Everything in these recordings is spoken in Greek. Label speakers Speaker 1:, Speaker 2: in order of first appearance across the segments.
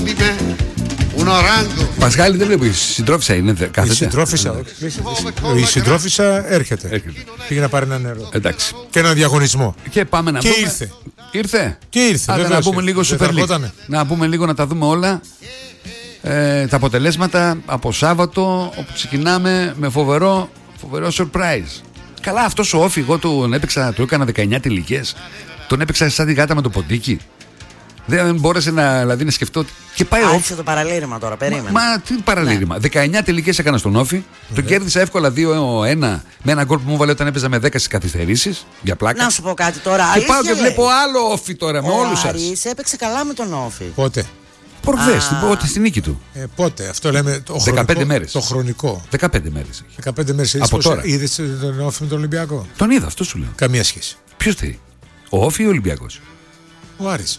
Speaker 1: Πασχάλη, δεν βλέπω. Η συντρόφισσα είναι. Κάθεται.
Speaker 2: Η συντρόφισσα έρχεται. Πήγε να πάρει ένα νερό.
Speaker 1: Εντάξει.
Speaker 2: Και ένα διαγωνισμό.
Speaker 1: Και πάμε να πούμε.
Speaker 2: Ήρθε.
Speaker 1: Άντε, να πούμε λίγο Super League. Να πούμε λίγο, να τα δούμε όλα. Τα αποτελέσματα από Σάββατο, όπου ξεκινάμε με φοβερό surprise. Καλά, αυτός ο Όφη, εγώ του έκανα 19 τελικές. Τον έπαιξα σαν τη γάτα με το ποντίκι. Δεν μπόρεσε να σκεφτώ. Και πάει ο Όφη.
Speaker 3: Το παραλήρημα τώρα, περίμενε.
Speaker 1: Μα τι παραλήρημα. 19 τελικές έκανα στον Όφη. Τον κέρδισα εύκολα 2-1 με ένα γκολ που μου βάλε όταν έπαιζα με 10 στις καθυστερήσεις. Για πλάκα.
Speaker 3: Να σου πω κάτι τώρα.
Speaker 1: Και πάω και βλέπω άλλο Όφη τώρα με όλους σας.
Speaker 3: Ο Άρης έπαιξε καλά με τον Όφη.
Speaker 2: Πότε?
Speaker 1: Προχθές, στην νίκη του.
Speaker 2: Πότε, αυτό λέμε το
Speaker 1: 15 μέρες.
Speaker 2: Το χρονικό.
Speaker 1: 15 μέρες.
Speaker 2: 15 μέρες.
Speaker 1: Από τώρα.
Speaker 2: Είδες τον Όφη με τον Ολυμπιακό?
Speaker 1: Τον είδα, αυτό σου λέω.
Speaker 2: Καμία σχέση.
Speaker 1: Ποιος θέλει? Ο Όφη ή ο Ολυμπιακός?
Speaker 2: Ο Άρης.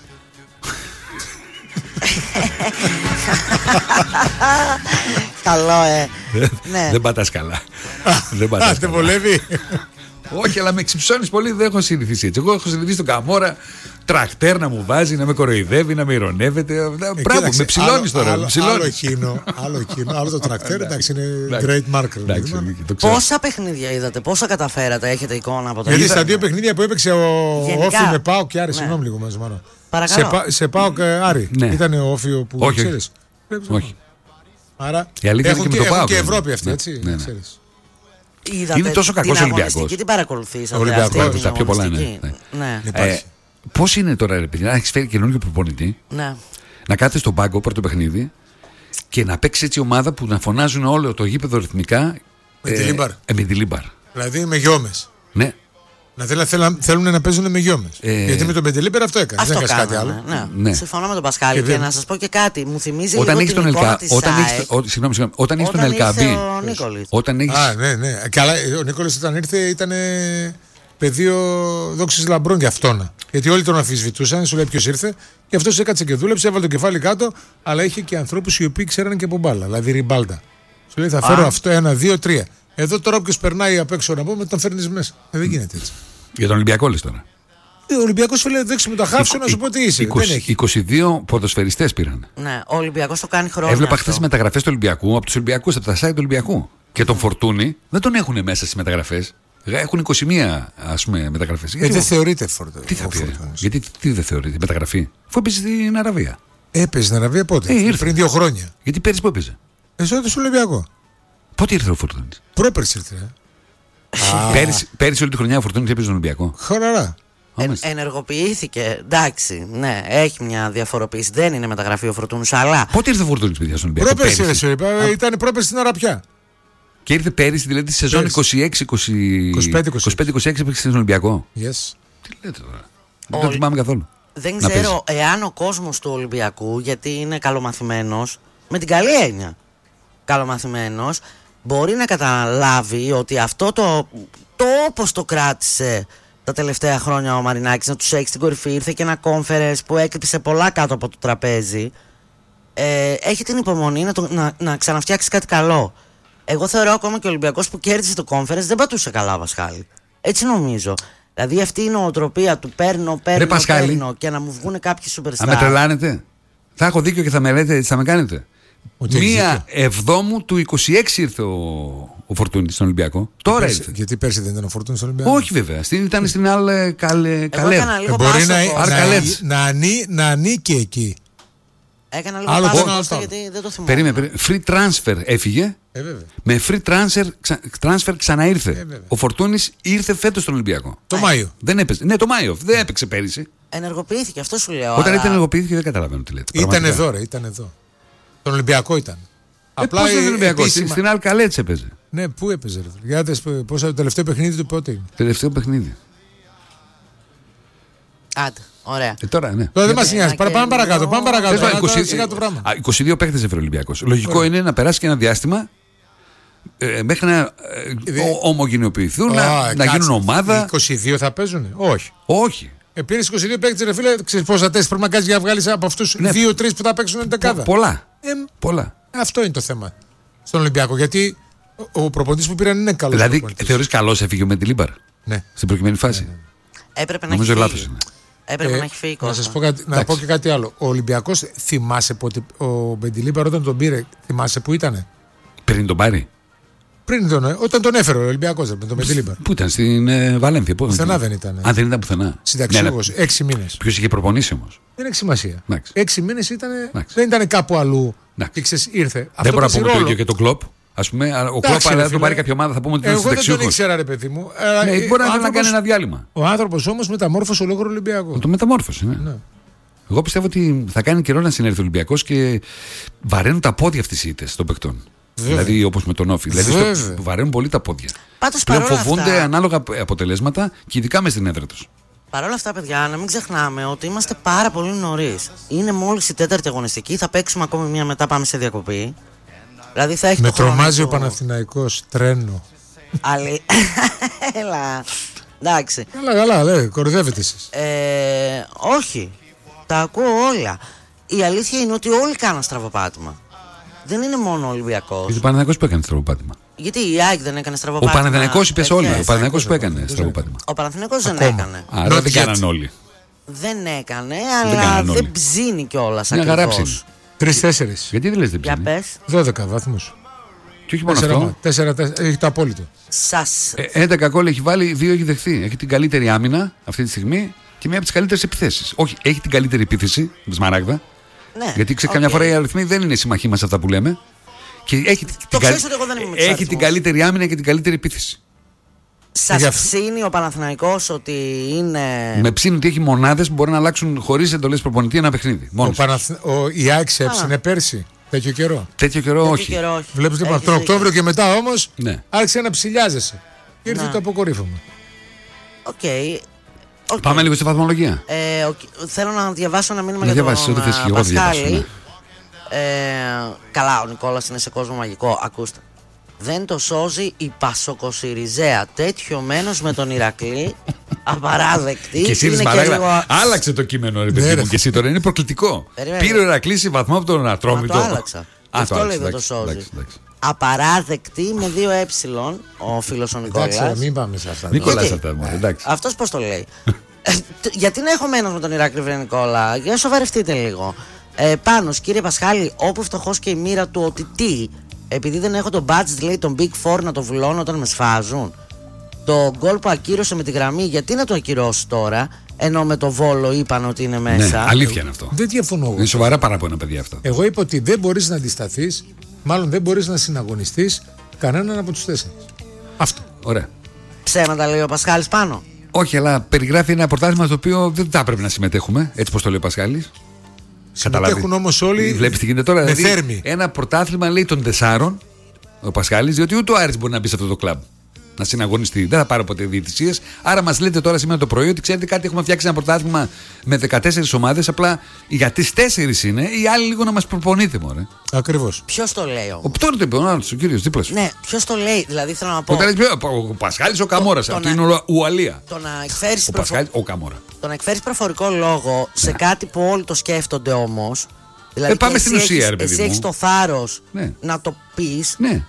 Speaker 3: Καλό,
Speaker 1: Δεν πατάς καλά.
Speaker 2: Δεν βολεύει.
Speaker 1: Όχι, αλλά με εξυψώνεις πολύ, δεν έχω συνηθίσει έτσι. Εγώ έχω συνηθίσει τον Καμόρα τρακτέρ να μου βάζει, να με κοροϊδεύει, να με ειρωνεύεται. Μπράβο, με ψηλώνεις τώρα.
Speaker 2: Άλλο εκείνο, άλλο το τρακτέρ. Εντάξει, είναι great marker.
Speaker 3: Πόσα παιχνίδια είδατε, πόσα καταφέρατε, έχετε εικόνα από τα
Speaker 2: Γιατί στα δύο παιχνίδια που έπαιξε ο Όφη με ΠΑΟΚ και Άρη, συγγνώμη λίγο μαζί μάλλον. Σε ΠΑΟΚ Άρη, ήταν ο Όφη που ξέρεις?
Speaker 1: Όχι.
Speaker 2: Άρα
Speaker 1: έχουν
Speaker 2: και Ευρώπη αυτή, έτσι.
Speaker 3: Είδατε,
Speaker 1: είναι τόσο κακός ο Ολυμπιακός.
Speaker 3: Και την παρακολουθήσατε?
Speaker 1: Ολυμπιακός, τα πιο πολλά είναι. Πώς είναι τώρα, ρε παιδιά, να έχεις φέρει καινούργιο προπονητή, να κάθεσαι στον πάγκο πρώτο παιχνίδι και να παίξει έτσι ομάδα που να φωνάζουν όλο το γήπεδο ρυθμικά με τη Λίμπαρ.
Speaker 2: Δηλαδή με γιόμες.
Speaker 1: Ναι.
Speaker 3: Θέλουν
Speaker 2: να παίζουν με γιόμες. Γιατί με τον Μπεντελίμπερ αυτό έκανε. Δεν έκανε κάτι άλλο.
Speaker 3: Ναι. Συμφωνώ με τον Πασχάλη. Και να σας πω και κάτι. Μου θυμίζει
Speaker 1: όταν
Speaker 3: λίγο την εικόνα της ΣΑΕΚ.
Speaker 1: Όταν έχεις τον Ελκαμπή.
Speaker 2: Ναι. Καλά, ο Νίκολης όταν ήρθε ήταν πεδίο δόξης λαμπρών για αυτόν. Γιατί όλοι τον αμφισβητούσαν, σου λέει ποιος ήρθε. Και αυτός έκατσε και δούλεψε, έβαλε το κεφάλι κάτω. Αλλά είχε και ανθρώπους οι οποίοι ξέραν και από μπάλα. Δηλαδή ριμπάλτα. Σου λέει θα φέρω αυτό 1, 2, 3. Εδώ τώρα όποιος περνάει απ' έξω να πούμε, τον φέρνεις μέσα. Δεν γίνεται έτσι.
Speaker 1: Για τον Ολυμπιακό λες τώρα?
Speaker 2: Ο Ολυμπιακός φίλε, δέξουμε τα χάφσου να σου πω τι είσαι.
Speaker 1: 22 ποδοσφαιριστές πήραν.
Speaker 3: Ναι, ο Ολυμπιακός το κάνει χρόνια.
Speaker 1: Έβλεπα χθες μεταγραφές του Ολυμπιακού από τους Ολυμπιακούς, από τα site του Ολυμπιακού. Και τον Φορτούνη δεν τον έχουν μέσα στις μεταγραφές. Έχουν 21 ας πούμε μεταγραφές.
Speaker 2: Δεν θεωρείται Φορτούνη.
Speaker 1: Τι θα πει? Γιατί δεν θεωρείται μεταγραφή? Αφού έπαιζε στην Αραβία.
Speaker 2: Έπαιζε στην Αραβία πότε? Πριν 2 χρόνια.
Speaker 1: Γιατί πέρυσι που έπαιζε?
Speaker 2: Στον Ολυμπιακό.
Speaker 1: Πότε ήρθε ο Φορτούνης?
Speaker 2: Πρόπερσι ήρθε.
Speaker 1: Πέρυσι όλη τη χρονιά ο Φορτούνης έπαιζε στον Ολυμπιακό.
Speaker 2: Χωραρά.
Speaker 3: Ενεργοποιήθηκε. Εντάξει, ναι, έχει μια διαφοροποίηση. Δεν είναι μεταγραφή ο Φορτούνης, αλλά.
Speaker 1: Πότε ήρθε ο Φορτούνης, παιδιά, στον Ολυμπιακό?
Speaker 2: Πρόπερσι ήταν πρόπερσι στην Αραπιά.
Speaker 1: Και ήρθε πέρυσι, δηλαδή τη σεζόν 25-26 έπαιξε στον Ολυμπιακό.
Speaker 2: Yes.
Speaker 1: Τι λέτε τώρα? Δεν το θυμάμαι καθόλου.
Speaker 3: Δεν ξέρω εάν ο κόσμος του Ολυμπιακού, γιατί είναι καλομαθημένος, με την καλή έννοια καλομαθημένος, μπορεί να καταλάβει ότι αυτό το όπως το κράτησε τα τελευταία χρόνια ο Μαρινάκης, να τους έχει στην κορυφή, ήρθε και ένα conference που έκλειψε πολλά κάτω από το τραπέζι, έχει την υπομονή να ξαναφτιάξει κάτι καλό. Εγώ θεωρώ ακόμα και ο Ολυμπιακός που κέρδισε το conference δεν πατούσε καλά, Πασχάλη. Έτσι νομίζω. Δηλαδή αυτή η νοοτροπία του παίρνω και να μου βγουν κάποιοι superstar.
Speaker 1: Αν με τρελάνετε, θα έχω δίκιο και θα με λέτε, θα με κάνετε. Μία Εβδόμου του 26 ήρθε ο Φορτούνης στον Ολυμπιακό. Τώρα ήρθε.
Speaker 2: Γιατί πέρσι δεν ήταν ο Φορτούνης στον Ολυμπιακό?
Speaker 1: Όχι βέβαια. Ήταν στην άλλη Καλέ.
Speaker 2: Μπορεί να ανήκει εκεί.
Speaker 3: Έκανα λίγο πάσο γιατί δεν το θυμάμαι.
Speaker 1: Περίμενε. Free transfer έφυγε. Με free transfer ξαναήρθε. Ο Φορτούνης ήρθε φέτος στον Ολυμπιακό.
Speaker 2: Το Μάιο.
Speaker 1: Δεν έπαιζε. Ναι, το Μάιο. Δεν έπαιξε πέρυσι.
Speaker 3: Ενεργοποιήθηκε, αυτό σου λέω.
Speaker 1: Όταν ήταν ενεργοποιήθηκε δεν καταλαβαίνω τι λέτε.
Speaker 2: Ήταν εδώ. Τον Ολυμπιακό ήταν.
Speaker 1: Απλά στον Ολυμπιακό. Στην Αλκαλέτς έπαιζε.
Speaker 2: Ναι, πού έπαιζε? Για πόσα το τελευταίο παιχνίδι του πότε είναι?
Speaker 1: Τελευταίο παιχνίδι.
Speaker 3: Άντε, ωραία.
Speaker 1: Τώρα, ναι.
Speaker 2: Τώρα δεν μας νοιάζει. Πάμε παρακάτω.
Speaker 1: 22 παίχτες έφερε ο Ολυμπιακός. Λογικό είναι να περάσει και ένα διάστημα μέχρι να ομογενειοποιηθούν, να γίνουν ομάδα.
Speaker 2: 22 θα παίζουν?
Speaker 1: Όχι.
Speaker 2: Πήρες 22 παίκτες, ρε φίλε, ξέρεις πόσα τεστ πρέπει να κάνεις για να βγάλεις από αυτούς 2-3 που θα παίξουν την δεκάδα?
Speaker 1: Πολλά.
Speaker 2: Αυτό είναι το θέμα στον Ολυμπιακό. Γιατί ο προπονητής που πήραν είναι καλός.
Speaker 1: Δηλαδή, θεωρείς καλός έφυγε με τη Λίμπαρ?
Speaker 2: Ναι.
Speaker 1: Στην προκειμένη φάση.
Speaker 3: Έπρεπε να
Speaker 1: νομίζω λάθος είναι.
Speaker 3: Έπρεπε να έχει φύγει
Speaker 2: να σας πω να πω και κάτι άλλο. Ο Ολυμπιακός, θυμάσαι πότε ο Μπεντιλίμπαρ όταν τον πήρε, θυμάσαι που ήτανε?
Speaker 1: Πριν τον πάρει.
Speaker 2: Όταν τον έφερε ο Ολυμπιακός με τον Μπεντιλίμπαρ.
Speaker 1: Πού ήταν, στην Βαλένθια?
Speaker 2: Πουθενά δεν ήταν.
Speaker 1: Αν δεν ήταν πουθενά.
Speaker 2: Συνταξιούχος, 6 μήνες.
Speaker 1: Ποιος είχε προπονήσει όμως?
Speaker 2: Δεν έχει σημασία. 6 μήνες δεν ήταν κάπου αλλού. Και ήρθε.
Speaker 1: Δεν μπορεί να πούμε το ίδιο και τον Κλοπ. Ας πούμε, ο Κλοπ, αν τον πάρει κάποια ομάδα, θα πούμε ότι είναι συνταξιούχος.
Speaker 2: Εγώ δεν τον ήξερα, ρε παιδί μου.
Speaker 1: Μπορεί να κάνει ένα διάλειμμα.
Speaker 2: Ο άνθρωπος όμως μεταμόρφωσε ολόκληρο Ολυμπιακό.
Speaker 1: Το μεταμόρφωσε, ναι. Εγώ πιστεύω ότι θα κάνει καιρό να συνέρθει ο Ολυμπιακός και βαραίνουν τα πόδια αυτές οι ήττες των παικτών. Δηλαδή όπως με τον Όφη. Δηλαδή βαραίνουν πολύ τα πόδια. Πλέον φοβούνται ανάλογα αποτελέσματα και ειδικά μες στην έδρα τους.
Speaker 3: Παρ' όλα αυτά, παιδιά, να μην ξεχνάμε ότι είμαστε πάρα πολύ νωρίς. Είναι μόλις η 4η αγωνιστική, θα παίξουμε ακόμη μία μετά, πάμε σε διακοπή. Δηλαδή θα έχει
Speaker 2: με τρομάζει ο Παναθηναϊκός, τρένο.
Speaker 3: Έλα. Εντάξει.
Speaker 2: Καλά, κορυδεύετε εσείς.
Speaker 3: Όχι. Τα ακούω όλα. Η αλήθεια είναι ότι όλοι κάνουν στραβοπάτημα. Δεν είναι μόνο ο Ολυμπιακός.
Speaker 1: Γιατί ο Παναθηναϊκός που έκανε στραβοπάτημα?
Speaker 3: Γιατί η ΑΕΚ δεν έκανε στραβοπάτημα?
Speaker 1: Ο Παναθηναϊκός είπες όλοι. Ο Παναθηναϊκός που έκανε στραβοπάτημα.
Speaker 3: Ο Παναθηναϊκός δεν έκανε.
Speaker 1: Άρα δεν κάναν όλοι.
Speaker 3: Δεν έκανε, αλλά δεν ψήνει κιόλας ακριβώς.
Speaker 2: 3-4.
Speaker 1: Γιατί δεν λες δεν ψήνει?
Speaker 3: Για πες.
Speaker 2: 12 βαθμούς.
Speaker 1: Και όχι μόνο αυτό.
Speaker 2: 4, έχει το απόλυτο.
Speaker 1: 11 γκολ έχει βάλει, 2 έχει δεχθεί. Έχει την καλύτερη άμυνα αυτή τη στιγμή και μία από τις καλύτερες επιθέσεις. Όχι, έχει την καλύτερη επίθεση, Σμαράγδα. Ναι, γιατί καμιά φορά οι αριθμοί δεν είναι συμμαχοί μας αυτά που λέμε. Και έχει την καλύτερη άμυνα και την καλύτερη επίθεση.
Speaker 3: Σας ψήνει ο Παναθηναϊκός ότι είναι.
Speaker 2: Ναι.
Speaker 1: Με ψήνει ότι έχει μονάδες που μπορεί να αλλάξουν χωρίς εντολές προπονητή ένα παιχνίδι.
Speaker 2: Η ΑΕΚ έψινε πέρσι. Τέτοιο καιρό.
Speaker 1: Τέτοιο καιρό όχι.
Speaker 2: Βλέπεις λοιπόν τον Οκτώβριο και μετά όμως άρχισε να ψηλιάζεσαι. Ήρθε το αποκορύφωμα.
Speaker 1: Πάμε λίγο στη βαθμολογία.
Speaker 3: Θέλω να διαβάσω ένα μήνυμα για τον Πασχάλη. Καλά, ο Νικόλας είναι σε κόσμο μαγικό. Ακούστε. Δεν το σώζει η Πασοκοσιριζέα. Τέτοιο μένος με τον Ηρακλή. Απαράδεκτη.
Speaker 1: Και εσύ λίγο... άλλαξε το κείμενο, ρε παιδί μου. Και εσύ τώρα είναι προκλητικό. Πήρε ο Ηρακλής βαθμό από τον Ατρόμητο.
Speaker 3: Το άλλαξα. Αυτό λέει δεν το σώζει. Απαράδεκτη με 2 ε ο φίλος ο Νικόλας.
Speaker 2: Εντάξει, μην πάμε σε αυτά.
Speaker 3: Αυτός πώς το λέει? Γιατί να έχω μένος με τον Ηρακλή, βρε Νικόλα? Για σοβαρευτείτε λίγο. Πάνος, κύριε Πασχάλη, όπου φτωχός και η μοίρα του ότι τι, επειδή δεν έχω τον budget, λέει, τον Big Four να το βουλώνω όταν με σφάζουν. Το γκολ που ακύρωσε με τη γραμμή, γιατί να το ακυρώσει τώρα, ενώ με το Βόλο είπαν ότι είναι μέσα?
Speaker 1: Ναι, αλήθεια είναι αυτό.
Speaker 2: Δεν διαφωνώ.
Speaker 1: Είναι σοβαρά παράπονα, παιδιά, αυτά.
Speaker 2: Εγώ είπα ότι δεν μπορείς να αντισταθείς, μάλλον δεν μπορείς να συναγωνιστείς κανέναν από τους 4. Αυτό.
Speaker 1: Ωραία.
Speaker 3: Ψέματα λέει ο Πασχάλης πάνω.
Speaker 1: Όχι, αλλά περιγράφει ένα πρωτάθλημα στο οποίο δεν θα έπρεπε να συμμετέχουμε, έτσι πως το λέει ο Πασχάλης.
Speaker 2: Συμμετέχουν όμως όλοι.
Speaker 1: Βλέπεις τι γίνεται τώρα.
Speaker 2: Με
Speaker 1: δηλαδή,
Speaker 2: θέρμη.
Speaker 1: Ένα πρωτάθλημα λέει των 4, ο Πασχάλης, διότι ούτε ο Άρης μπορεί να μπει σε αυτό το κλαμπ. Να συναγωνιστεί. Δεν θα πάρω ποτέ διαιτησίες. Άρα μας λέτε τώρα σήμερα το πρωί ότι ξέρετε κάτι, έχουμε φτιάξει ένα πρωτάθλημα με 14 ομάδες. Απλά για τις 4 είναι, οι άλλοι λίγο να μας προπονείτε, μωρέ.
Speaker 2: Ακριβώς.
Speaker 3: Ποιος το λέει όμως?
Speaker 1: Τώρα το είπε ο άλλος, ο κύριος δίπλα σου.
Speaker 3: Ναι, ποιος το λέει, δηλαδή θέλω να πω.
Speaker 1: Ο Πασχάλης ο Καμόρας. Αυτό είναι Ουαλία.
Speaker 3: Το να εκφέρεις
Speaker 1: ο Πασχάλης ο Καμόρα.
Speaker 3: Το να εκφέρεις προφορικό λόγο σε κάτι που όλοι το σκέφτονται όμως. Δηλαδή
Speaker 1: πάμε στην ουσία, ρε παιδί μου.
Speaker 3: Εσύ έχεις το θάρρος να το πεις.
Speaker 1: Ναι,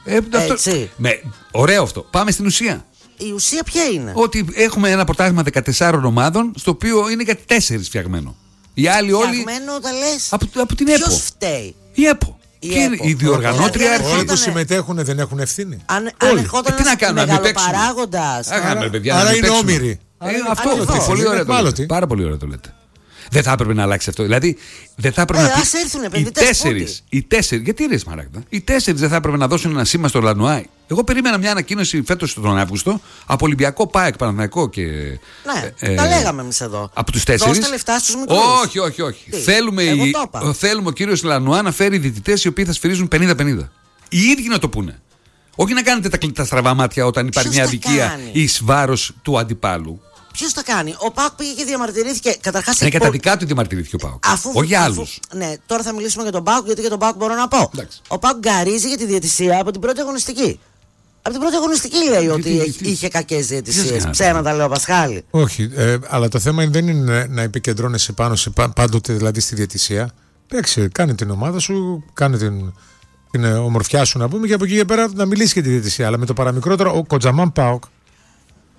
Speaker 1: ωραίο αυτό. Πάμε στην ουσία.
Speaker 3: Η ουσία ποια είναι?
Speaker 1: Ότι έχουμε ένα πρωτάθλημα 14 ομάδων, στο οποίο είναι για 4 φτιαγμένο. Οι άλλοι όλοι.
Speaker 3: Φτιαγμένο όταν λες.
Speaker 1: Από την ΕΠΟ.
Speaker 3: Ποιος φταίει?
Speaker 1: Η ΕΠΟ. Η διοργανώτρια αρχή.
Speaker 2: Όλοι που συμμετέχουν δεν έχουν ευθύνη.
Speaker 3: Αν ερχόταν ένας μεγαλοπαράγοντας.
Speaker 2: Άρα είναι όμοιροι.
Speaker 1: Αυτό πολύ ωραίο το λέτε. Πάρα πολύ ωραίο το λέτε. Δεν θα έπρεπε να αλλάξει αυτό. Δηλαδή, δεν θα έπρεπε να.
Speaker 3: Ας έρθουν επενδυτές.
Speaker 1: Οι 4, γιατί ρε Σμαράγδα, οι 4 δεν θα έπρεπε να δώσουν ένα σήμα στο Λανουάι. Εγώ περίμενα μια ανακοίνωση φέτος τον Αύγουστο από Ολυμπιακό, ΠΑΕΚ, Παναθηναϊκό και.
Speaker 3: Ναι, τα λέγαμε εμείς εδώ.
Speaker 1: Από τους 4.
Speaker 3: Δώστε λεφτά στους μικρούς.
Speaker 1: Όχι. Θέλουμε ο κύριος Λανουά να φέρει διαιτητές οι οποίοι θα σφυρίζουν 50-50. Οι ίδιοι να το πούνε. Όχι να κάνετε τα στραβά μάτια όταν υπάρχει μια αδικία εις βάρος του αντιπάλου.
Speaker 3: Ποιος τα κάνει? Ο ΠΑΟΚ πήγε και διαμαρτυρήθηκε. Καταρχάς.
Speaker 1: Ναι, κατά δικά του διαμαρτυρήθηκε ο ΠΑΟΚ. Όχι για άλλους.
Speaker 3: Ναι, τώρα θα μιλήσουμε για τον ΠΑΟΚ, γιατί για τον ΠΑΟΚ μπορώ να πω.
Speaker 1: Εντάξει.
Speaker 3: Ο ΠΑΟΚ γκαρίζει για τη διαιτησία από την πρώτη αγωνιστική. Από την πρώτη αγωνιστική λέει ότι είχε κακές διαιτησίες. Ψέματα λέει ο Πασχάλη.
Speaker 2: Όχι, αλλά το θέμα δεν είναι να επικεντρώνεσαι πάνω σε πάντοτε δηλαδή στη διαιτησία. Εντάξει, κάνε την ομάδα σου, κάνε την ομορφιά σου να πούμε και από εκεί και πέρα να μιλήσει για τη διαιτησία. Αλλά με το παραμικρότερο, ο Κοτζαμάν ΠΑΟΚ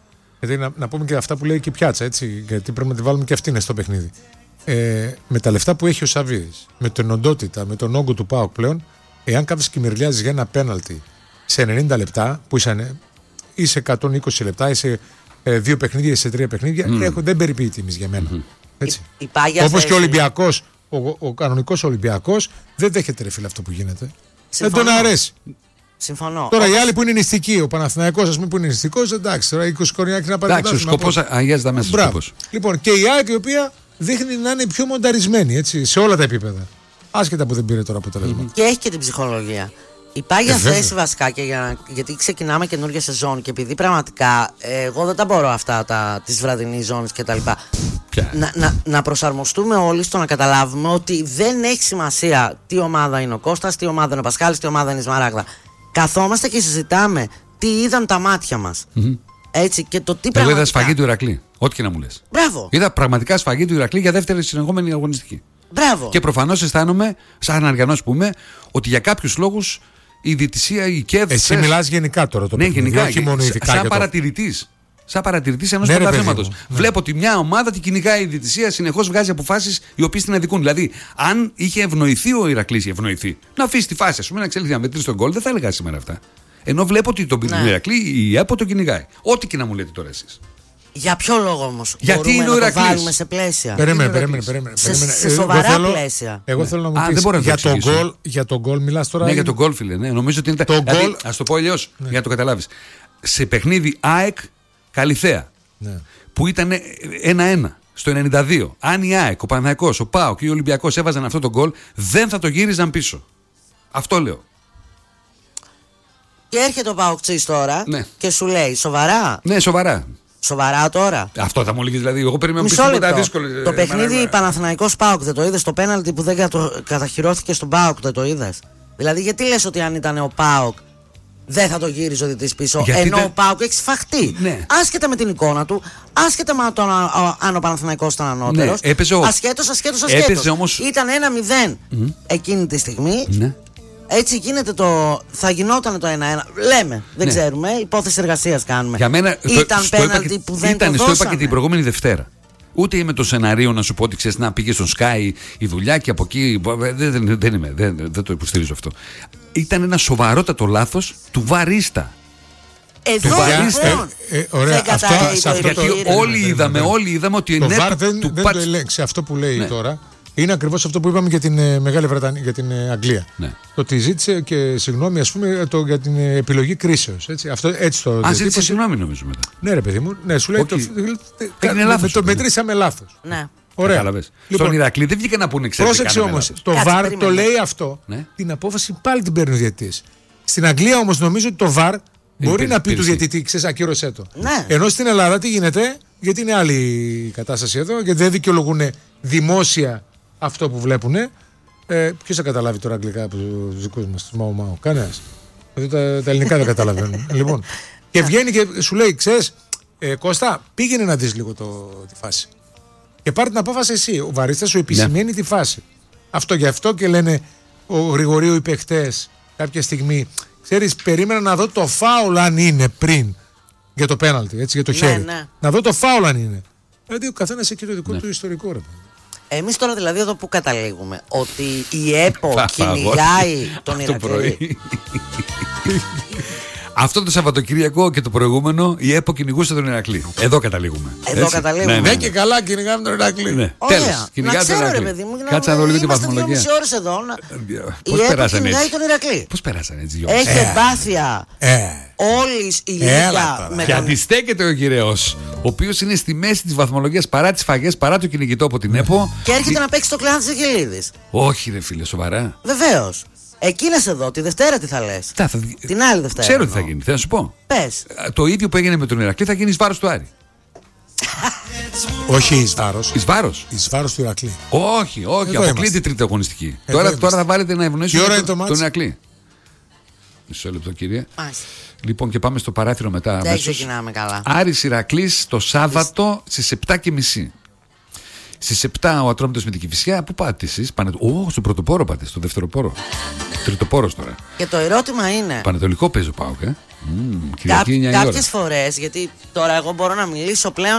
Speaker 2: Γιατί να πούμε και αυτά που λέει και η Πιάτσα, έτσι, γιατί πρέπει να τη βάλουμε και αυτήν στο παιχνίδι. Με τα λεφτά που έχει ο Σαββίδης, με την οντότητα, με τον όγκο του ΠΑΟΚ πλέον, εάν κάθεσαι και μυρλιάζεις για ένα πέναλτι σε 90 λεπτά, που ή σε 120 λεπτά, ή σε 2 παιχνίδια, ή σε 3 παιχνίδια, δεν περιποιεί τιμής για μένα. Όπως και ο Ολυμπιακός, ο κανονικός Ολυμπιακός, δεν δέχεται ρε φίλε αυτό που γίνεται. Συμφωνώ. Δεν τον αρέσει.
Speaker 3: Συμφωνώ.
Speaker 2: Τώρα οι άλλοι που είναι νηστικοί, ο Παναθηναϊκός, ας πούμε, που είναι νηστικός, εντάξει, τώρα 20 κοριάκι να πάρει.
Speaker 1: Εντάξει, ο σκοπός αγιάζει τα μέσα. Σκοπός.
Speaker 2: Λοιπόν, και η ΑΕΚ η οποία δείχνει να είναι πιο μονταρισμένη, έτσι, σε όλα τα επίπεδα. Άσχετα που δεν πήρε τώρα αποτέλεσμα.
Speaker 3: Και έχει και την ψυχολογία. Η πάγια θέση βασικά, γιατί ξεκινάμε καινούργια σεζόν και επειδή πραγματικά εγώ δεν τα μπορώ αυτά της βραδινής ζώνης κτλ. Να προσαρμοστούμε όλοι στο να καταλάβουμε ότι δεν έχει σημασία τι ομάδα είναι ο Κώστας, τι ομάδα είναι ο Πασχάλης, τι ομάδα είναι η Σμαράγδα. Καθόμαστε και συζητάμε τι είδαν τα μάτια μας. Έτσι, και το τι πραγματικά.
Speaker 1: Εγώ είδα σφαγή του Ηρακλή, ό,τι και να μου λες.
Speaker 3: Μπράβο.
Speaker 1: Είδα πραγματικά σφαγή του Ηρακλή για δεύτερη συνεχόμενη αγωνιστική.
Speaker 3: Μπράβο.
Speaker 1: Και προφανώς αισθάνομαι, σαν αριανός πούμε, ότι για κάποιους λόγους η διαιτησία, η ΚΕΔ.
Speaker 2: Εσύ μιλάς γενικά τώρα το παιχνίδι,
Speaker 1: γενικά,
Speaker 2: όχι μόνο ειδικά.
Speaker 1: Σαν παρατηρητής. Σαν παρατηρητής ενός πρωταθλήματος. Βλέπω ότι μια ομάδα την κυνηγάει η διαιτησία, συνεχώς βγάζει αποφάσεις οι οποίες την αδικούν. Δηλαδή, αν είχε ευνοηθεί ο Ηρακλής, να αφήσει τη φάση, ας πούμε, να εξελιχθεί να μετρήσει τον γκολ, δεν θα έλεγα σήμερα αυτά. Ενώ βλέπω ότι τον Ηρακλή η ΕΠΟ τον κυνηγάει. Ό,τι και να μου λέτε τώρα εσείς.
Speaker 3: Για ποιο λόγο όμως?
Speaker 1: Γιατί είναι ο Ηρακλής?
Speaker 3: Να το βάλουμε σε πλαίσια.
Speaker 2: Περίμενε.
Speaker 3: Σε σοβαρά πλαίσια.
Speaker 2: Εγώ θέλω να μου πεις για τον γκολ μιλάς τώρα.
Speaker 1: Ναι, για τον γκολ, φίλε. Ναι. Νομίζω ότι είναι. Δηλαδή, ας το πω αλλιώς, για να το καταλάβεις. Σε παιχνίδι ΑΕΚ Καλιθέα, που ήταν 1-1 στο 92, αν η ΑΕΚ, ο Παναθηναϊκός, ο ΠΑΟΚ και ο Ολυμπιακός έβαζαν αυτό το γκολ, δεν θα το γύριζαν πίσω. Αυτό λέω.
Speaker 3: Και έρχεται ο ΠΑΟΚτσής τώρα και σου λέει σοβαρά.
Speaker 1: Ναι, σοβαρά.
Speaker 3: Σοβαρά τώρα.
Speaker 1: Αυτό θα μου έλεγες, δηλαδή. Εγώ περιμένω
Speaker 3: τίποτα δύσκολο. Το παιχνίδι Παναθηναϊκός ΠΑΟΚ δεν το είδες? Το πέναλτι που δεν καταχυρώθηκε στον ΠΑΟΚ δεν το είδες? Δηλαδή, γιατί λες ότι αν ήταν ο ΠΑΟΚ δεν θα το γύριζε ο διαιτητής πίσω? Ενώ ο ΠΑΟΚ έχει σφαχτεί. Ναι. Άσχετα με την εικόνα του, άσχετα με αν ο Παναθηναϊκός ήταν ανώτερος. Ναι, ασχέτως. Ήταν 1-0 εκείνη τη στιγμή. Ναι. Έτσι γίνεται θα γινόταν το 1-1. Λέμε, δεν ξέρουμε. Υπόθεση εργασίας κάνουμε.
Speaker 1: Για μένα
Speaker 3: ήταν πέναλτι που δεν το δώσανε.
Speaker 1: Το είπα και την προηγούμενη Δευτέρα. Ούτε είμαι το σενάριο να σου πω ότι ξέρεις να πήγε στον Sky η δουλειά και από εκεί. Δεν το υποστηρίζω αυτό. Ήταν ένα σοβαρότατο λάθος του βαρίστα.
Speaker 3: Εδώ
Speaker 2: ωραία,
Speaker 1: γιατί όλοι είδαμε ότι
Speaker 2: το VAR δεν το ελέγξει αυτό που λέει τώρα. Είναι ακριβώς αυτό που είπαμε για την Μεγάλη Βρετανία, για την Αγγλία. Ναι. Το ότι ζήτησε και συγγνώμη, ας πούμε, για την επιλογή κρίσεως. Έτσι το
Speaker 1: ζήτησε συγγνώμη, νομίζω μετά.
Speaker 2: Ναι, ρε παιδί μου, ναι, σου λέει. Το μετρήσαμε λάθος.
Speaker 3: Ναι.
Speaker 2: Ωραία.
Speaker 1: Λοιπόν, στον Ηρακλή δεν βγήκε να πούνε εξαιρετικά.
Speaker 2: Πρόσεξε όμως, το VAR το λέει αυτό. Ναι. Την απόφαση πάλι την παίρνει ο διαιτητής. Στην Αγγλία όμως νομίζω ότι το VAR μπορεί να πει του διαιτητή, ξέρεις, ακύρωσέ το.
Speaker 3: Ναι.
Speaker 2: Ενώ στην Ελλάδα τι γίνεται, γιατί είναι άλλη η κατάσταση εδώ, γιατί δεν δικαιολογούν δημόσια αυτό που βλέπουνε. Ποιος θα καταλάβει τώρα αγγλικά από τους δικούς μας, τους Μαου. Κανένας. Τα ελληνικά δεν καταλαβαίνουν. Λοιπόν, και βγαίνει και σου λέει, ξέρεις, Κώστα, πήγαινε να δεις λίγο τη φάση. Και πάρε την απόφαση εσύ. Ο βαρίστας σου επισημαίνει τη φάση. Αυτό γι' αυτό και λένε ο Γρηγορίου οι παιχτές κάποια στιγμή. Ξέρεις, περίμενα να δω το φάουλ αν είναι πριν για το πέναλτι, έτσι, για το χέρι. Ναι. Να δω το φάουλ αν είναι. Δηλαδή ο καθένας έχει το δικό του ιστορικό, ρε.
Speaker 3: Εμείς τώρα δηλαδή εδώ που καταλήγουμε, ότι η ΕΠΟ κυνηγάει τον Ηρακλή.
Speaker 1: Αυτό το Σαββατοκύριακο και το προηγούμενο η ΕΠΟ κυνηγούσε τον Ηρακλή. Εδώ καταλήγουμε.
Speaker 2: Ναι, και καλά κυνηγάμε τον Ηρακλή.
Speaker 1: Ναι. Τέλος.
Speaker 3: Να ξέρω, ρε παιδί μου,
Speaker 1: κάτσε να δω λίγο τη βαθμολογία.
Speaker 3: Είμαστε 2,5 ώρες εδώ.
Speaker 1: Πώς περάσανε έτσι?
Speaker 3: Τον Ηρακλή.
Speaker 1: Πώς περάσανε έτσι?
Speaker 3: Έχει εμπάθεια όλης η λίγα.
Speaker 1: Και αντιστέκεται ο Γυραιός, ο οποίος είναι στη μέση της βαθμολογίας παρά τις φαγές, παρά το κυνηγητό από την ΕΠΟ.
Speaker 3: Και έρχεται να παίξει το κλάν της Αγγελίδης.
Speaker 1: Όχι, ρε φίλε, σοβαρά.
Speaker 3: Βεβαίως. Εκείνες εδώ, τη Δευτέρα τι θα λες? Την άλλη Δευτέρα.
Speaker 1: Ξέρω τι θα γίνει, θέλω να σου πω.
Speaker 3: Πες.
Speaker 1: Το ίδιο που έγινε με τον Ηρακλή θα γίνει εις βάρος του Άρη.
Speaker 2: Όχι εις βάρος.
Speaker 1: Εις βάρος.
Speaker 2: Εις βάρος του Ηρακλή.
Speaker 1: Όχι, αποκλείεται η τρίτη αγωνιστική. Τώρα θα βάλετε να ευνοήσουμε τον Ηρακλή. Μισό λεπτό, κύριε. Λοιπόν, και πάμε στο παράθυρο μετά.
Speaker 3: Δεν ξεκινάμε καλά.
Speaker 1: Άρης Ηρακλής το Σάββατο στις 7:30. Στις 7 ο Ατρόμητος με την Κηφισιά. Πού πάτε εσείς? Στο πρωτοπόρο πάτε, στο δεύτερο πόρο. Τριτοπόρος τώρα.
Speaker 3: Και το ερώτημα είναι.
Speaker 1: Πανετολικό παίζει ο ΠΑΟΚ,
Speaker 3: Κάποιες φορές, γιατί τώρα εγώ μπορώ να μιλήσω πλέον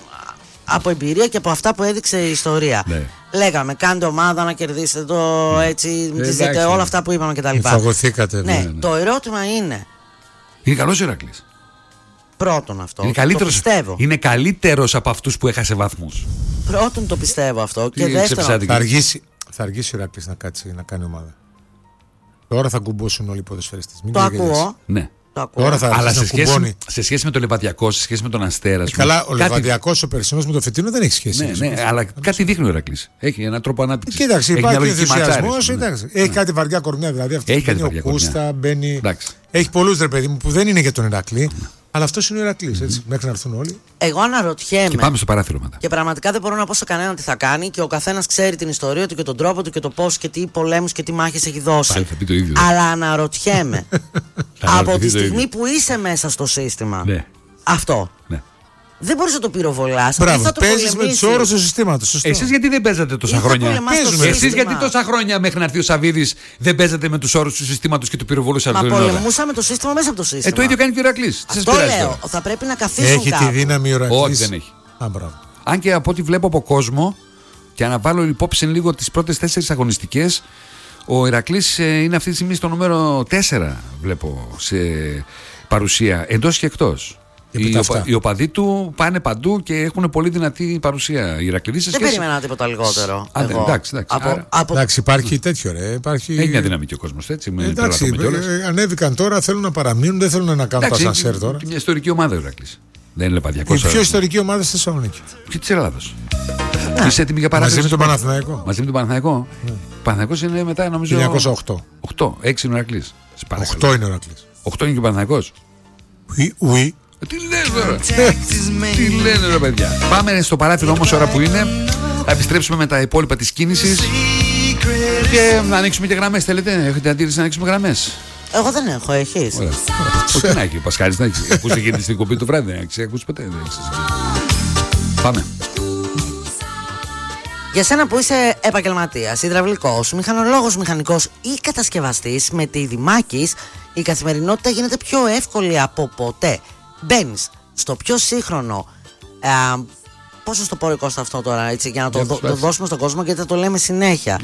Speaker 3: από εμπειρία και από αυτά που έδειξε η ιστορία.
Speaker 1: Ναι.
Speaker 3: Λέγαμε, κάντε ομάδα να κερδίσετε το έτσι, δείτε όλα αυτά που είπαμε κτλ.
Speaker 2: Φαγωθήκατε.
Speaker 3: Ναι, το ερώτημα είναι.
Speaker 1: Είναι καλός ο Ηρακλής.
Speaker 3: Πρώτον αυτό.
Speaker 1: Είναι,
Speaker 3: πιστεύω.
Speaker 1: Είναι καλύτερος από αυτούς που έχασε βαθμούς.
Speaker 3: Πρώτον το πιστεύω αυτό. Και δεύτερον.
Speaker 2: Θα αργήσει ο Ηρακλής να κάτσει να κάνει ομάδα. Τώρα θα κουμπώσουν όλοι οι ποδοσφαιριστές.
Speaker 3: Το ακούω.
Speaker 1: Ναι.
Speaker 2: Τώρα θα
Speaker 1: αλλά σε σχέση με το Λεβαδιακό, σε σχέση με τον Αστέρα.
Speaker 2: Καλά, ο Λεβαδιακός ο περσινός με το φετινό δεν έχει σχέση.
Speaker 1: Ναι, αλλά κάτι δείχνει ο Ηρακλής. Έχει έναν τρόπο ανάπτυξης.
Speaker 2: Κοίταξε, υπάρχει ενθουσιασμός. Έχει κάτι βαριά κορμιά δηλαδή.
Speaker 1: Έχει κάτι βαριά
Speaker 2: κορμιά. Έχει πολλούς ρε παιδί μου που δεν είναι για τον Ηρακλή. Αλλά αυτό είναι ο Ηρακλής, έτσι, μέχρι να έρθουν όλοι.
Speaker 3: Εγώ αναρωτιέμαι.
Speaker 1: Και πάμε στο παράθυρο μετά.
Speaker 3: Και πραγματικά δεν μπορώ να πω σε κανέναν τι θα κάνει και ο καθένας ξέρει την ιστορία του και τον τρόπο του και το πώς και τι πολέμους και τι μάχες έχει δώσει.
Speaker 1: Πάλι θα πει το ίδιο.
Speaker 3: Αλλά αναρωτιέμαι. Από τη στιγμή που είσαι μέσα στο σύστημα.
Speaker 1: Ναι.
Speaker 3: Αυτό.
Speaker 1: Ναι.
Speaker 3: Δεν μπορείς να το πυροβολάς.
Speaker 2: Μπράβο, παίζεις με τους όρους του συστήματος.
Speaker 1: Εσείς γιατί δεν παίζατε τόσα χρόνια? Εσείς γιατί τόσα χρόνια μέχρι να έρθει ο Σαββίδης δεν παίζατε με τους όρους του συστήματος και του πυροβολούσατε?
Speaker 3: Μα πολεμούσαμε το σύστημα μέσα από το σύστημα.
Speaker 1: Το ίδιο κάνει και ο Ηρακλής.
Speaker 3: Αυτό λέω. Θα πρέπει να καθίσουν.
Speaker 2: Έχει τη δύναμη ο Ηρακλής?
Speaker 1: Όχι, δεν έχει. Αν και από ό,τι βλέπω από κόσμο και αναβάλω υπόψη λίγο τις πρώτες 4 αγωνιστικές, ο Ηρακλής είναι αυτή τη στιγμή στο νούμερο 4, βλέπω, σε παρουσία εντός και εκτός. Οι οπαδοί του πάνε παντού και έχουν πολύ δυνατή παρουσία. Οι Ηρακλήδες
Speaker 3: δεν περίμενα τίποτα λιγότερο.
Speaker 2: Εντάξει, υπάρχει τέτοιο ρε.
Speaker 1: Έχει μια δυναμική ο κόσμος, έτσι.
Speaker 2: Εντάξει, ανέβηκαν τώρα, θέλουν να παραμείνουν, δεν θέλουν να κάνουν τα σανσέρ τώρα.
Speaker 1: Μια ιστορική ομάδα ο Ηρακλής. Δεν είναι Λεβαδιακός.
Speaker 2: Η πιο ιστορική ομάδα στη Θεσσαλονίκη.
Speaker 1: Και της Ελλάδος. Είσαι έτοιμη για παράδοση?
Speaker 2: Μαζί με τον Παναθηναϊκό.
Speaker 1: Μαζί με τον Παναθηναϊκό. Ο Παναθηναϊκός είναι μετά, νομίζω.
Speaker 2: 1908.
Speaker 1: 6 είναι ο Ηρακλής.
Speaker 2: 8 είναι ο Ηρακλής.
Speaker 1: 8 είναι και ο Παναθηναϊκός.
Speaker 2: Oui.
Speaker 1: Τι λένε τώρα? Τι λένε ρε παιδιά? Πάμε στο παράθυρο όμως ώρα που είναι. Θα επιστρέψουμε με τα υπόλοιπα της κίνησης και να ανοίξουμε και γραμμές. Θέλετε, έχετε αντίρρηση να ανοίξουμε γραμμές?
Speaker 3: Εγώ δεν έχω, έχεις?
Speaker 1: Όχι να έχει, ο Πασχάλης να έχει. Ακούστε και στην κοπή του βράδυ, δεν έχεις ακούσει ποτέ? Πάμε.
Speaker 3: Για σένα που είσαι επαγγελματίας, υδραυλικός, μηχανολόγος, μηχανικός ή κατασκευαστής, με τη Δημάκης η καθημερινότητα γίνεται πιο εύκολη από ποτέ. Μπαίνεις στο πιο σύγχρονο. Πώς θα το πω Κώστα αυτό τώρα, έτσι, για να το δώσουμε στον κόσμο, γιατί θα το λέμε συνέχεια.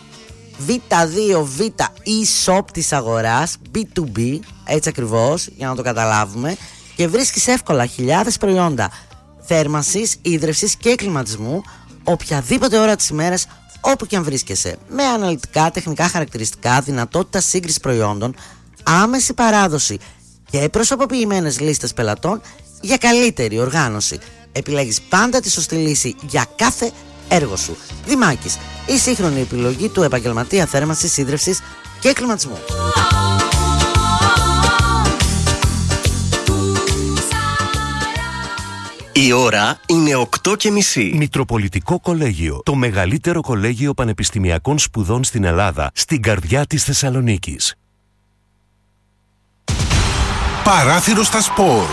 Speaker 3: Β2Β e-shop της αγοράς, B2B, έτσι ακριβώς, για να το καταλάβουμε, και βρίσκεις εύκολα χιλιάδες προϊόντα θέρμανσης, ίδρευσης και κλιματισμού οποιαδήποτε ώρα της ημέρας, όπου και αν βρίσκεσαι, με αναλυτικά τεχνικά χαρακτηριστικά, δυνατότητα σύγκριση προϊόντων, άμεση παράδοση και προσωποποιημένες λίστες πελατών για καλύτερη οργάνωση. Επιλέγεις πάντα τη σωστή λύση για κάθε έργο σου. Δημάκης, η σύγχρονη επιλογή του επαγγελματία θέρμανσης, ίδρευσης και κλιματισμού.
Speaker 4: Η ώρα είναι 8:30.
Speaker 5: Μητροπολιτικό Κολέγιο, το μεγαλύτερο κολέγιο πανεπιστημιακών σπουδών στην Ελλάδα, στην καρδιά της Θεσσαλονίκης.
Speaker 4: Παράθυρο στα σπορ.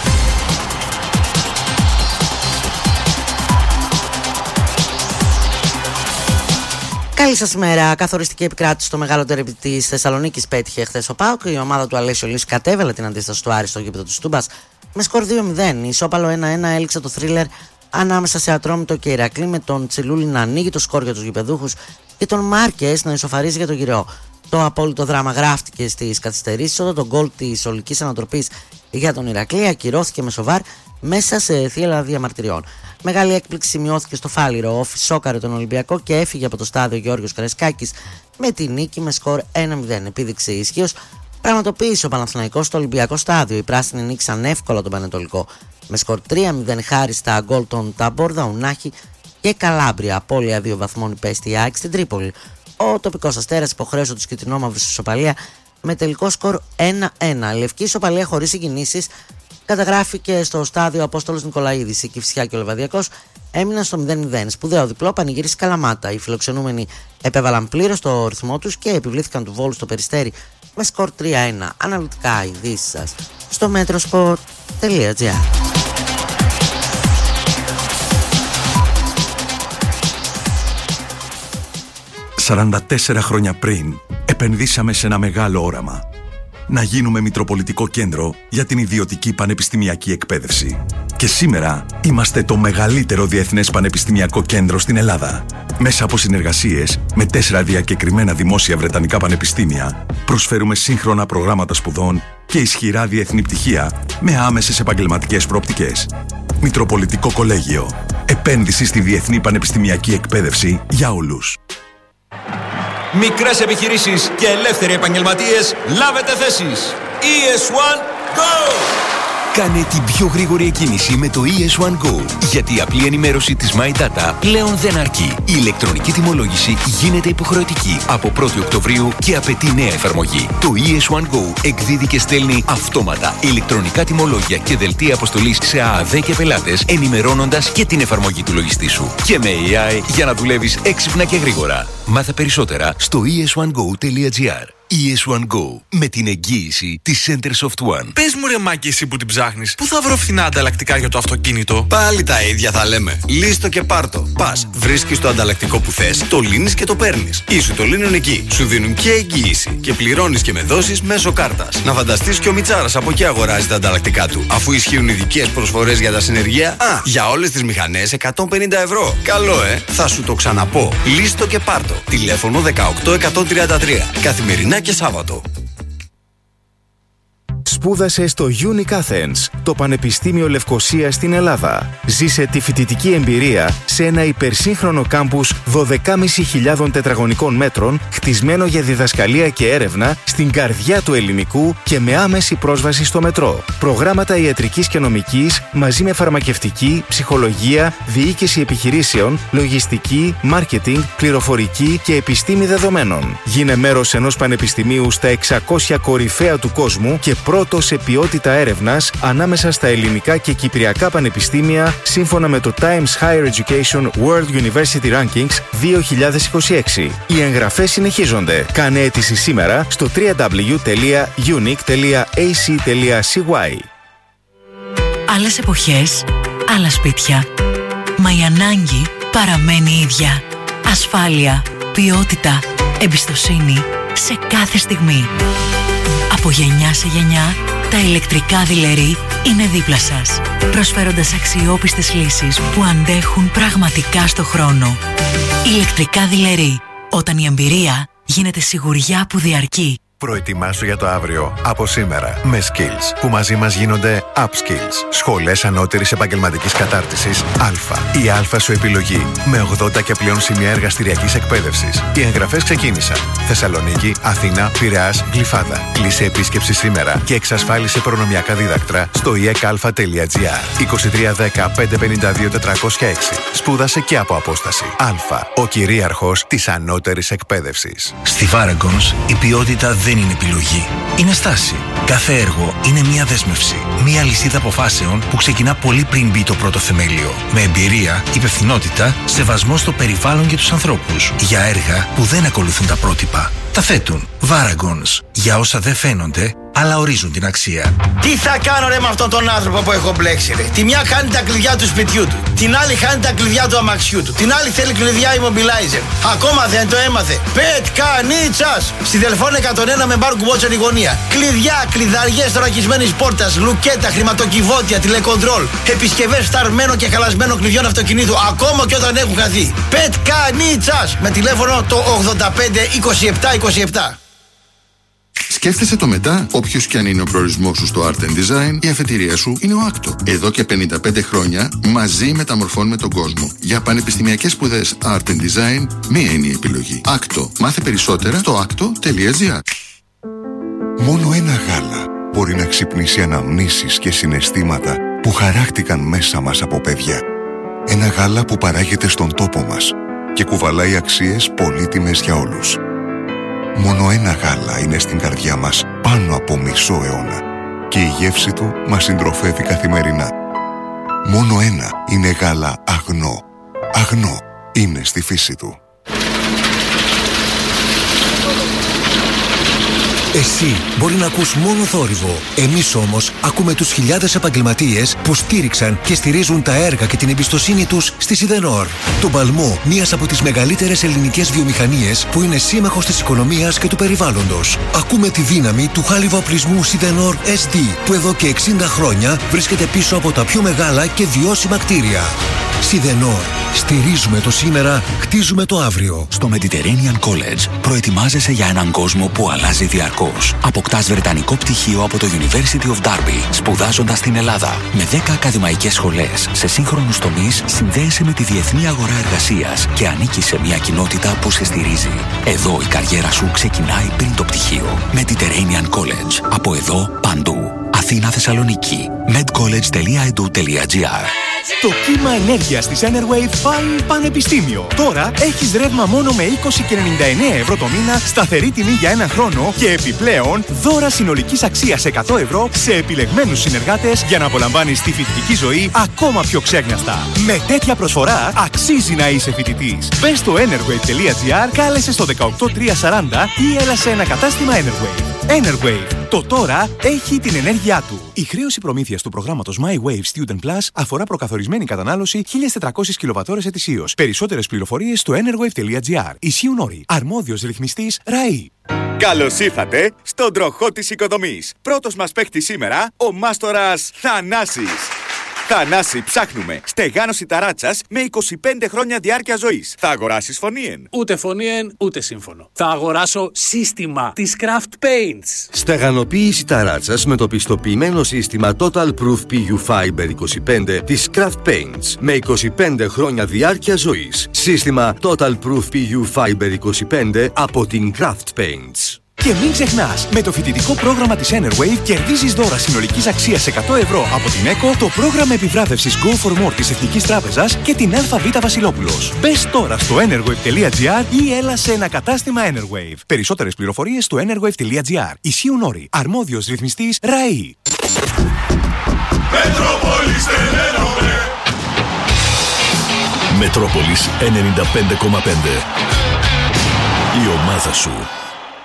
Speaker 3: Καλή σας ημέρα. Καθοριστική επικράτηση στο μεγάλο τέρμπι της Θεσσαλονίκης πέτυχε χθες ο ΠΑΟΚ. Η ομάδα του Αλέσιο Λύσου κατέβαλε την αντίσταση του Άρη στο γήπεδο του Τούμπας με σκορ 2-0. Ισόπαλο 1-1 έληξε το θρίλερ ανάμεσα σε Ατρόμητο και Ηρακλή, με τον Τσιλούλη να ανοίγει το σκορ για τους γηπεδούχους και τον Μάρκες να ισοφαρίζει για τον Γυραιό. Το απόλυτο δράμα γράφτηκε στις καθυστερήσεις, όταν το γκολ της ολικής ανατροπής για τον Ηρακλή ακυρώθηκε με σοβάρ μέσα σε θύελλα διαμαρτυριών. Μεγάλη έκπληξη σημειώθηκε στο Φάληρο. Ο σόκαρε τον Ολυμπιακό και έφυγε από το στάδιο Γιώργος Καρεσκάκης με τη νίκη με σκορ 1-0. Επίδειξη ισχύως πραγματοποίησε ο Παναθηναϊκός στο Ολυμπιακό στάδιο. Οι πράσινοι νίκησαν εύκολα τον Πανετολικό με σκορ 3-0 χάρη στα γκολ των Ταμπόρ, Δαουνάχη και Καλάμπρια. Απώλεια 2 βαθμών υπέστη η ΑΕΚ στην Τρίπολη. Ο τοπικός Αστέρας υποχώρησε τους κυτρινόμαυρους στη ισοπαλία με τελικό σκορ 1-1. Λευκή ισοπαλία χωρίς συγκινήσεις καταγράφηκε στο στάδιο Απόστολος Νικολαίδης. Η Κηφισιά και ο Λεβαδιακός έμειναν στο 0-0. Σπουδαίο διπλό πανηγύρισε Καλαμάτα. Οι φιλοξενούμενοι επέβαλαν πλήρως το ρυθμό τους και επιβλήθηκαν του Βόλου στο Περιστέρι με σκορ 3-1. Αναλυτικά ειδήσεις σας στο metrosport.gr.
Speaker 4: 44 χρόνια πριν
Speaker 6: Επενδύσαμε σε ένα μεγάλο όραμα. Να γίνουμε μητροπολιτικό κέντρο για την ιδιωτική πανεπιστημιακή εκπαίδευση. Και σήμερα είμαστε το μεγαλύτερο διεθνές πανεπιστημιακό κέντρο στην Ελλάδα. Μέσα από συνεργασίες με 4 διακεκριμένα δημόσια βρετανικά πανεπιστήμια, προσφέρουμε σύγχρονα προγράμματα σπουδών και ισχυρά διεθνή πτυχία με άμεσες επαγγελματικές προοπτικές. Μητροπολιτικό Κολέγιο. Επένδυση στη διεθνή πανεπιστημιακή εκπαίδευση για όλους.
Speaker 7: Μικρές επιχειρήσεις και ελεύθεροι επαγγελματίες, λάβετε θέσεις. ES1 Go!
Speaker 5: Κάνε την πιο γρήγορη εκκίνηση με το ES1 Go. Γιατί η απλή ενημέρωση της My Data πλέον δεν αρκεί. Η ηλεκτρονική τιμολόγηση γίνεται υποχρεωτική από 1η Οκτωβρίου και απαιτεί νέα εφαρμογή. Το ES1 Go εκδίδει και στέλνει αυτόματα ηλεκτρονικά τιμολόγια και δελτία αποστολής σε ΑΑΔ και πελάτες, ενημερώνοντας και την εφαρμογή του λογιστή σου. Και με AI για να δουλεύεις έξυπνα και γρήγορα. Μάθε περισσότερα στο es1go.gr. ES1 Go, με την εγγύηση της Center Soft One.
Speaker 8: Πες μου ρε Μάκη, εσύ που την ψάχνεις, πού θα βρω φθηνά ανταλλακτικά για το αυτοκίνητο?
Speaker 9: Πάλι τα ίδια θα λέμε. Λύστο και πάρτο. Πας, βρίσκεις το ανταλλακτικό που θες, το λύνεις και το παίρνεις. Ή σου το λύνουν εκεί. Σου δίνουν και εγγύηση. Και πληρώνεις και με δόσεις μέσω κάρτας. Να φανταστείς και ο Μιτσάρας από εκεί αγοράζει τα ανταλλακτικά του. Αφού ισχύουν ειδικές προσφορές για τα συνεργεία. Για όλες τις μηχανές 150 ευρώ. Καλό, θα σου το ξαναπώ. Λύστο και πάρτο. Τηλέφωνο 18133. Καθημερινά και Σάββατο.
Speaker 10: Σπούδασε στο Unique Athens, το Πανεπιστήμιο Λευκωσίας στην Ελλάδα. Ζήσε τη φοιτητική εμπειρία σε ένα υπερσύγχρονο κάμπους 12.500 τετραγωνικών μέτρων, χτισμένο για διδασκαλία και έρευνα στην καρδιά του ελληνικού και με άμεση πρόσβαση στο μετρό. Προγράμματα ιατρικής και νομικής μαζί με φαρμακευτική, ψυχολογία, διοίκηση επιχειρήσεων, λογιστική, μάρκετινγκ, πληροφορική και επιστήμη δεδομένων. Γίνε μέρος ενός πανεπιστημίου στα 600 κορυφαία του κόσμου και πρώτο σε ποιότητα έρευνας ανάμεσα στα ελληνικά και κυπριακά πανεπιστήμια σύμφωνα με το Times Higher Education World University Rankings 2026. Οι εγγραφές συνεχίζονται. Κάνε αίτηση σήμερα στο www.unique.ac.cy.
Speaker 11: Άλλες εποχές, άλλα σπίτια. Μα η ανάγκη παραμένει ίδια. Ασφάλεια, ποιότητα, εμπιστοσύνη σε κάθε στιγμή. Από γενιά σε γενιά, τα ηλεκτρικά δειλερί είναι δίπλα σας, προσφέροντας αξιόπιστες λύσεις που αντέχουν πραγματικά στο χρόνο. Ηλεκτρικά δειλερί, όταν η εμπειρία γίνεται σιγουριά που διαρκεί.
Speaker 12: Προετοιμάσου για το αύριο από σήμερα με Skills, που μαζί μας γίνονται Upskills. Σχολές ανώτερης επαγγελματικής κατάρτισης Α. Η Α σου επιλογή με 80 και πλέον σημεία εργαστηριακής εκπαίδευσης. Οι εγγραφές ξεκίνησαν. Θεσσαλονίκη, Αθήνα, Πειραιάς, Γλυφάδα. Κλείσε επίσκεψη σήμερα και εξασφάλισε προνομιακά δίδακτρα στο iekalfa.gr. 2310 552 406. Σπούδασε και από απόσταση. Α. Ο κυρίαρχος της ανώτερης εκπαίδευσης.
Speaker 13: Στη Varagons η ποιότητα δεν είναι επιλογή. Είναι στάση. Κάθε έργο είναι μια δέσμευση. Μια λυσίδα αποφάσεων που ξεκινά πολύ πριν μπει το πρώτο θεμέλιο. Με εμπειρία, υπευθυνότητα, σεβασμό στο περιβάλλον και τους ανθρώπους. Για έργα που δεν ακολουθούν τα πρότυπα. Τα θέτουν. Varagons. Για όσα δεν φαίνονται, αλλά ορίζουν την αξία.
Speaker 14: Τι θα κάνω ρε με αυτόν τον άνθρωπο που έχω μπλέξει ρε? Τη μια χάνει τα κλειδιά του σπιτιού του. Την άλλη χάνει τα κλειδιά του αμαξιού του. Την άλλη θέλει κλειδιά immobilizer. Ακόμα δεν το έμαθε. Πετκανίτσας! Στη Δελφών 101 με μπάρ κουμπότσερ η γωνία. Κλειδιά, κλειδαριές θωρακισμένης πόρτας, λουκέτα, χρηματοκιβώτια, τηλεκοντρόλ. Επισκευές φταρμένων και χαλασμένων κλειδιών αυτοκινήτου. Ακόμα και όταν έχουν χαθεί. Πετκανίτσας! Με τηλέφωνο το 85 27 27.
Speaker 15: Σκέφτεσαι το μετά, όποιος και αν είναι ο προορισμός σου στο Art and Design, η αφετηρία σου είναι ο Άκτο. Εδώ και 55 χρόνια μαζί μεταμορφώνουμε τον κόσμο. Για πανεπιστημιακές σπουδές Art and Design, μία είναι η επιλογή. Άκτο. Μάθε περισσότερα στο acto.gr.
Speaker 16: Μόνο ένα γάλα μπορεί να ξυπνήσει αναμνήσεις και συναισθήματα που χαράχτηκαν μέσα μας από παιδιά. Ένα γάλα που παράγεται στον τόπο μας και κουβαλάει αξίες πολύτιμες για όλους. Μόνο ένα γάλα είναι στην καρδιά μας πάνω από μισό αιώνα και η γεύση του μας συντροφεύει καθημερινά. Μόνο ένα είναι γάλα αγνό. Αγνό είναι στη φύση του.
Speaker 17: Εσύ μπορεί να ακούς μόνο θόρυβο. Εμείς όμως ακούμε τους χιλιάδες επαγγελματίες που στήριξαν και στηρίζουν τα έργα και την εμπιστοσύνη τους στη Σιδενόρ. Τον παλμό μιας από τις μεγαλύτερες ελληνικές βιομηχανίες που είναι σύμμαχος της οικονομίας και του περιβάλλοντος. Ακούμε τη δύναμη του χάλιβα-οπλισμού Σιδενόρ SD που εδώ και 60 χρόνια βρίσκεται πίσω από τα πιο μεγάλα και βιώσιμα κτίρια. Σιδενόρ. Στηρίζουμε το σήμερα, χτίζουμε το αύριο.
Speaker 18: Στο Mediterranean College προετοιμάζεσαι για έναν κόσμο που αλλάζει διαρκώς. Αποκτάς βρετανικό πτυχίο από το University of Derby, σπουδάζοντας στην Ελλάδα. Με 10 ακαδημαϊκές σχολές σε σύγχρονους τομείς, συνδέεσαι με τη διεθνή αγορά εργασίας και ανήκεις σε μια κοινότητα που σε στηρίζει. Εδώ η καριέρα σου ξεκινάει πριν το πτυχίο. Mediterranean College. Από εδώ παντού. Αθήνα, Θεσσαλονίκη. medcollege.edu.gr.
Speaker 19: Το κύμα ενέργειας της Enerwave πάει πανεπιστήμιο. Τώρα έχεις ρεύμα μόνο με 20 και 99 ευρώ το μήνα, σταθερή τιμή για ένα χρόνο και επιπλέον δώρα συνολικής αξίας 100 ευρώ σε επιλεγμένους συνεργάτες για να απολαμβάνεις τη φοιτητική ζωή ακόμα πιο ξέγνιαστα. Με τέτοια προσφορά αξίζει να είσαι φοιτητής. Μπες στο enerwave.gr, κάλεσε στο 18340 ή έλα σε ένα κατάστημα Enerwave. Enerwave. Το τώρα έχει την ενέργειά του. Η χρέωση προμήθειας του προγράμματος My Wave Student Plus αφορά προκαθορισμένη κατανάλωση 1.400 κιλοβατώρες ετησίως. Περισσότερες πληροφορίες στο enerwave.gr. Ισχύουν όροι. Αρμόδιος ρυθμιστής ΡΑΗ.
Speaker 20: Καλώς ήρθατε στον τροχό της οικοδομής. Πρώτος μας παίκτης σήμερα, ο μάστορας Θανάσης. Θανάση, ψάχνουμε στεγάνωση ταράτσας με 25 χρόνια διάρκεια ζωής. Θα αγοράσεις φωνήεν?
Speaker 21: Ούτε φωνήεν, ούτε σύμφωνο. Θα αγοράσω σύστημα της Craft Paints.
Speaker 22: Στεγανοποίηση ταράτσας με το πιστοποιημένο σύστημα Total Proof PU Fiber 25 της Craft Paints με 25 χρόνια διάρκεια ζωής. Σύστημα Total Proof PU Fiber 25 από την Craft Paints.
Speaker 19: Και μην ξεχνάς, με το φοιτητικό πρόγραμμα της Enerwave κερδίζεις δώρα συνολικής αξίας 100 ευρώ από την ΕΚΟ, το πρόγραμμα επιβράβευσης Go for More της Εθνικής Τράπεζας και την ΑΒ Βασιλόπουλος. Μπες τώρα στο enerwave.gr ή έλα σε ένα κατάστημα Enerwave. Περισσότερες πληροφορίες στο enerwave.gr. Ισχύουν όροι. Αρμόδιος ρυθμιστής ΡΑΗ.
Speaker 6: Μετρόπολης 95,5. Η ομάδα σου.